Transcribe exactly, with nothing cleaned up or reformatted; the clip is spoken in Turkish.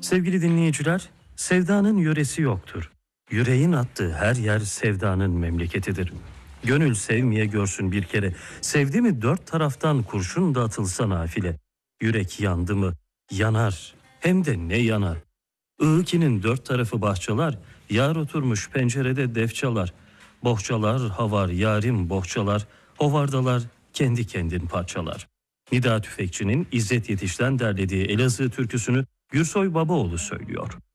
Sevgili dinleyiciler, sevdanın yöresi yoktur. Yüreğin attığı her yer sevdanın memleketidir. Gönül sevmeye görsün bir kere. Sevdi mi dört taraftan kurşun da atılsa nafile. Yürek yandı mı yanar, hem de ne yanar. Iğki'nin dört tarafı bahçalar, yar oturmuş pencerede defçalar. Bohçalar havar yarim bohçalar, hovardalar kendi kendin parçalar. Nida Tüfekçi'nin İzzet Yetiş'ten derlediği Elazığ türküsünü Gürsoy Babaoğlu söylüyor.